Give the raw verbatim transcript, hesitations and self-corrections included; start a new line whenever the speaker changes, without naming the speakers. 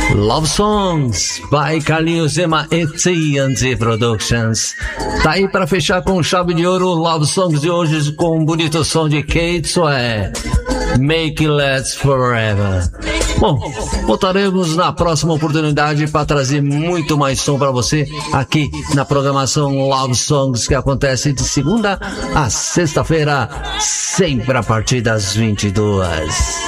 Love Songs by Carlinhos Zema e T N T Productions. Tá aí pra fechar com chave de ouro Love Songs de hoje com um bonito som de Kate Sweat, Make It Last Forever. Bom, voltaremos na próxima oportunidade para trazer muito mais som para você aqui na programação Love Songs, que acontece de segunda a sexta-feira, sempre a partir das vinte e duas.